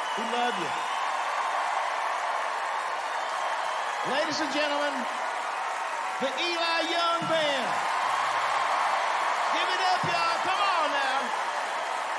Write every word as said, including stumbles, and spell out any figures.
We love you. Ladies and gentlemen, the Eli